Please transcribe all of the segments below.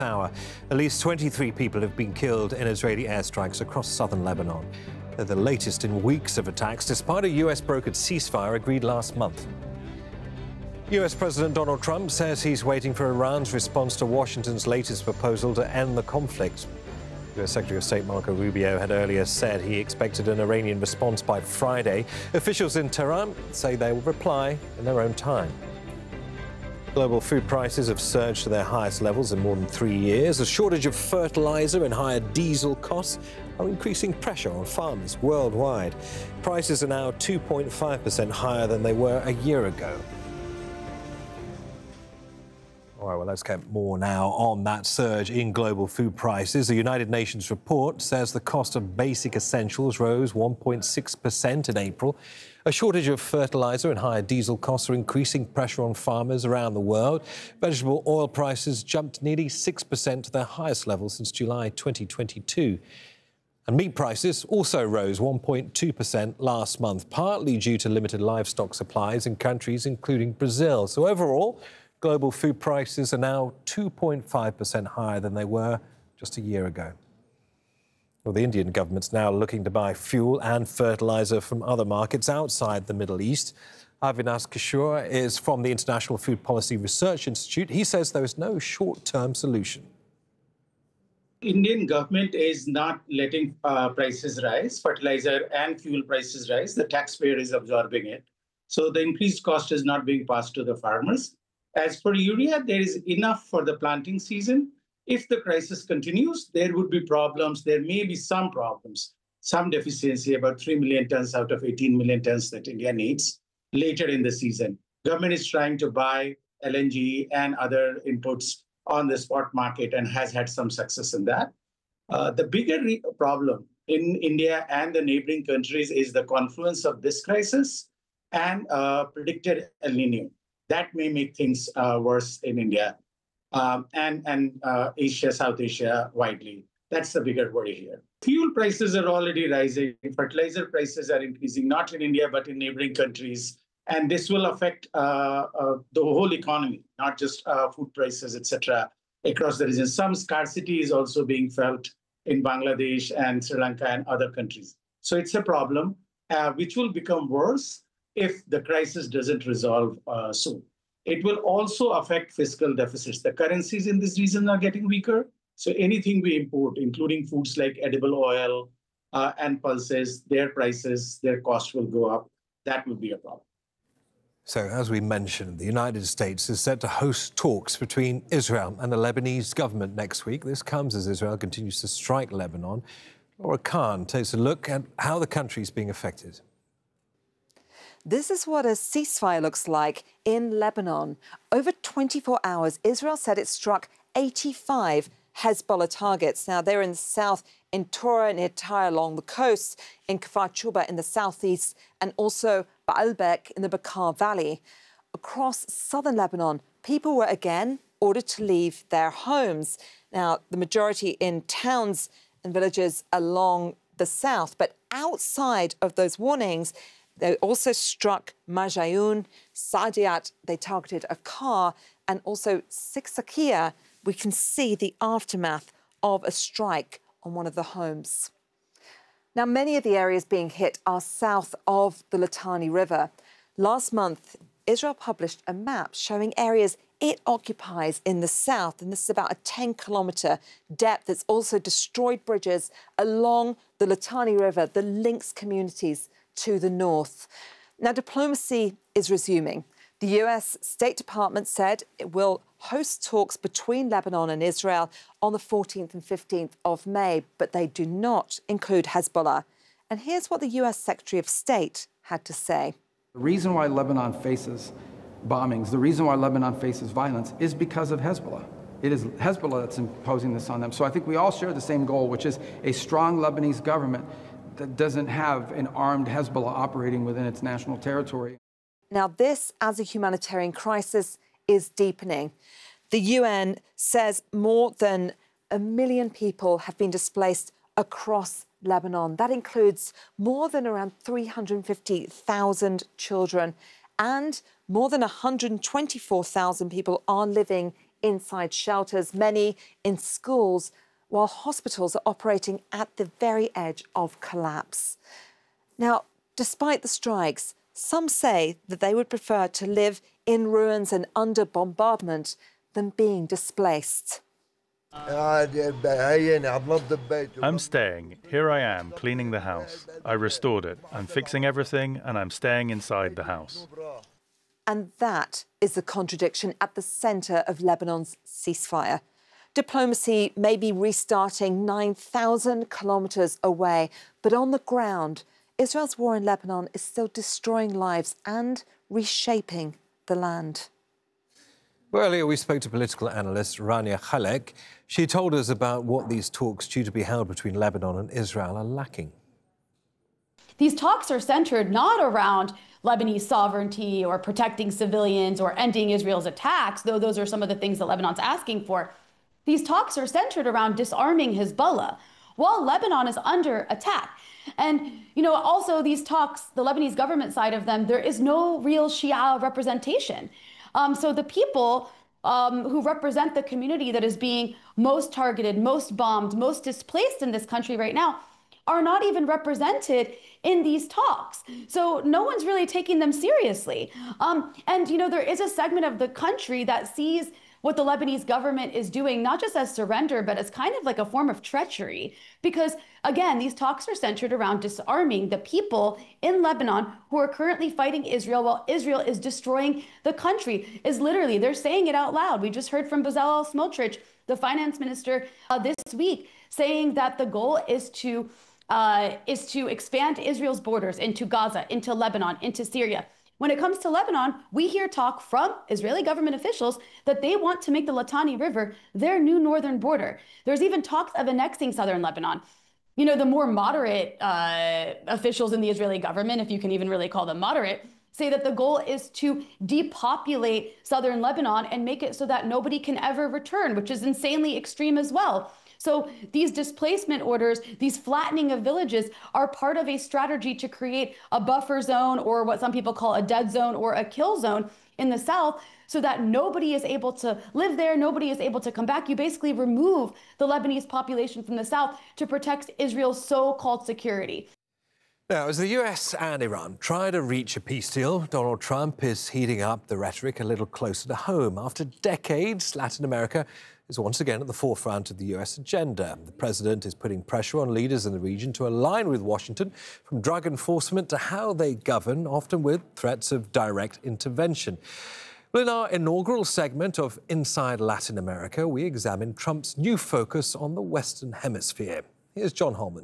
hour. At least 23 people have been killed in Israeli airstrikes across southern Lebanon. They're the latest in weeks of attacks, despite a US-brokered ceasefire agreed last month. US President Donald Trump says he's waiting for Iran's response to Washington's latest proposal to end the conflict. US Secretary of State Marco Rubio had earlier said he expected an Iranian response by Friday. Officials in Tehran say they will reply in their own time. Global food prices have surged to their highest levels in more than 3 years. A shortage of fertilizer and higher diesel costs are increasing pressure on farmers worldwide. Prices are now 2.5% higher than they were a year ago. All right, well, let's get more now on that surge in global food prices. The United Nations report says the cost of basic essentials rose 1.6% in April. A shortage of fertilizer and higher diesel costs are increasing pressure on farmers around the world. Vegetable oil prices jumped nearly 6% to their highest level since July 2022. And meat prices also rose 1.2% last month, partly due to limited livestock supplies in countries including Brazil. So overall, global food prices are now 2.5% higher than they were just a year ago. Well, the Indian government's now looking to buy fuel and fertilizer from other markets outside the Middle East. Avinash Kishore is from the International Food Policy Research Institute. He says there is no short-term solution. Indian government is not letting prices rise, fertilizer and fuel prices rise. The taxpayer is absorbing it. So the increased cost is not being passed to the farmers. As for urea, there is enough for the planting season. If the crisis continues, there would be problems. There may be some problems, some deficiency, about 3 million tons out of 18 million tons that India needs later in the season. Government is trying to buy LNG and other inputs on the spot market and has had some success in that. The bigger problem in India and the neighboring countries is the confluence of this crisis and predicted El Nino. That may make things worse in India and Asia, South Asia widely. That's the bigger worry here. Fuel prices are already rising. Fertilizer prices are increasing, not in India, but in neighboring countries. And this will affect the whole economy, not just food prices, etc., across the region. Some scarcity is also being felt in Bangladesh and Sri Lanka and other countries. So it's a problem which will become worse if the crisis doesn't resolve soon. It will also affect fiscal deficits. The currencies in this region are getting weaker. So anything we import, including foods like edible oil and pulses, their prices, their cost will go up. That will be a problem. So, as we mentioned, the United States is set to host talks between Israel and the Lebanese government next week. This comes as Israel continues to strike Lebanon. Laura Khan takes a look at how the country is being affected. This is what a ceasefire looks like in Lebanon. Over 24 hours, Israel said it struck 85 Hezbollah targets. Now, they're in the south, in Tora, near Tyre along the coast, in Kfar Chuba in the southeast, and also Baalbek in the Bekaa Valley. Across southern Lebanon, people were again ordered to leave their homes. Now, the majority in towns and villages along the south, but outside of those warnings, they also struck Marjayoun, Sadiat, they targeted a car, and also Siksakia. We can see the aftermath of a strike on one of the homes. Now, many of the areas being hit are south of the Litani River. Last month, Israel published a map showing areas it occupies in the south, and this is about a 10-kilometre depth. It's also destroyed bridges along the Litani River that links communities to the north. Now, diplomacy is resuming. The US State Department said it will host talks between Lebanon and Israel on the 14th and 15th of May, but they do not include Hezbollah. And here's what the US Secretary of State had to say. The reason why Lebanon faces bombings, the reason why Lebanon faces violence is because of Hezbollah. It is Hezbollah that's imposing this on them. So I think we all share the same goal, which is a strong Lebanese government that doesn't have an armed Hezbollah operating within its national territory. Now, this, as a humanitarian crisis, is deepening. The UN says more than 1 million people have been displaced across Lebanon. That includes more than around 350,000 children, and more than 124,000 people are living inside shelters, many in schools, while hospitals are operating at the very edge of collapse. Now, despite the strikes, some say that they would prefer to live in ruins and under bombardment than being displaced. I'm staying. Here I am, cleaning the house. I restored it. I'm fixing everything, and I'm staying inside the house. And that is the contradiction at the centre of Lebanon's ceasefire. Diplomacy may be restarting 9,000 kilometres away, but on the ground, Israel's war in Lebanon is still destroying lives and reshaping the land. Well, earlier we spoke to political analyst Rania Khalek. She told us about what these talks due to be held between Lebanon and Israel are lacking. These talks are centered not around Lebanese sovereignty or protecting civilians or ending Israel's attacks, though those are some of the things that Lebanon's asking for. These talks are centered around disarming Hezbollah while Lebanon is under attack. And, also these talks, the Lebanese government side of them, there is no real Shia representation. So the people who represent the community that is being most targeted, most bombed, most displaced in this country right now are not even represented in these talks. So no one's really taking them seriously. There is a segment of the country that sees what the Lebanese government is doing, not just as surrender, but as kind of like a form of treachery. Because, again, these talks are centered around disarming the people in Lebanon who are currently fighting Israel while Israel is destroying the country. They're saying it out loud. We just heard from Bezalel Smotrich, the finance minister, this week, saying that the goal is to expand Israel's borders into Gaza, into Lebanon, into Syria. When it comes to Lebanon, we hear talk from Israeli government officials that they want to make the Litani River their new northern border. There's even talks of annexing southern Lebanon. The more moderate officials in the Israeli government, if you can even really call them moderate, say that the goal is to depopulate southern Lebanon and make it so that nobody can ever return, which is insanely extreme as well. So these displacement orders, these flattening of villages are part of a strategy to create a buffer zone, or what some people call a dead zone or a kill zone in the south, so that nobody is able to live there, nobody is able to come back. You basically remove the Lebanese population from the south to protect Israel's so-called security. Now, as the US and Iran try to reach a peace deal, Donald Trump is heating up the rhetoric a little closer to home. After decades, Latin America is once again at the forefront of the US agenda. The president is putting pressure on leaders in the region to align with Washington, from drug enforcement to how they govern, often with threats of direct intervention. Well, in our inaugural segment of Inside Latin America, we examine Trump's new focus on the Western Hemisphere. Here's John Holman.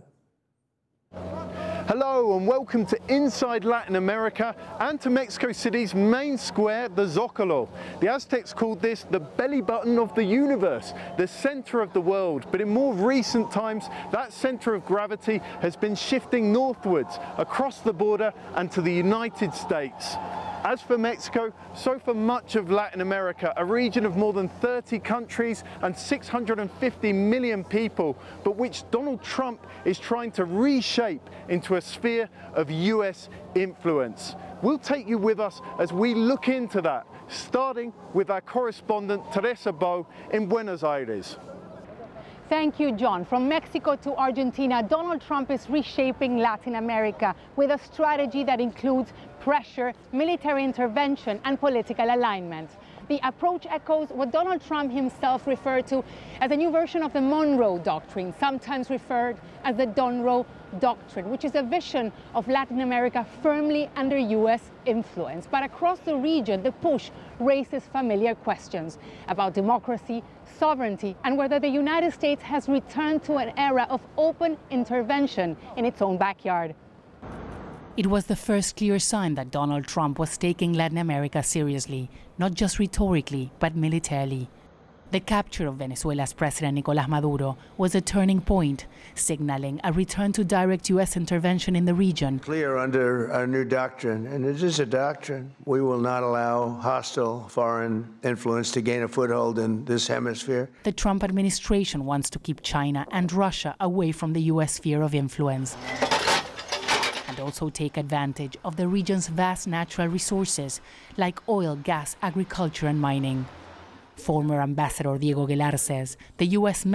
Hello and welcome to Inside Latin America and to Mexico City's main square, the Zócalo. The Aztecs called this the belly button of the universe, the center of the world. But in more recent times, that center of gravity has been shifting northwards, across the border and to the United States. As for Mexico, so for much of Latin America, a region of more than 30 countries and 650 million people, but which Donald Trump is trying to reshape into a sphere of US influence. We'll take you with us as we look into that, starting with our correspondent Teresa Bo in Buenos Aires. Thank you, John. From Mexico to Argentina, Donald Trump is reshaping Latin America with a strategy that includes pressure, military intervention, and political alignment. The approach echoes what Donald Trump himself referred to as a new version of the Monroe Doctrine, sometimes referred as the Donroe Doctrine, which is a vision of Latin America firmly under US influence. But across the region, the push raises familiar questions about democracy, sovereignty, and whether the United States has returned to an era of open intervention in its own backyard. It was the first clear sign that Donald Trump was taking Latin America seriously, not just rhetorically, but militarily. The capture of Venezuela's President Nicolás Maduro was a turning point, signaling a return to direct U.S. intervention in the region. Clear under our new doctrine, and it is a doctrine. We will not allow hostile foreign influence to gain a foothold in this hemisphere. The Trump administration wants to keep China and Russia away from the U.S. sphere of influence, and also take advantage of the region's vast natural resources like oil, gas, agriculture, and mining. Former Ambassador Diego Aguilar says the U.S.